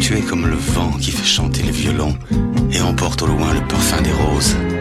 Tu es comme le vent qui fait chanter les violons et emporte au loin le parfum des roses.